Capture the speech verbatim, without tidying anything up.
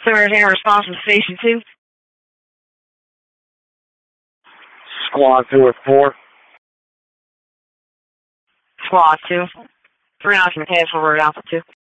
Sir, air response from Station two. Squad two or four. Squad two. Three occupant head forward Alpha two.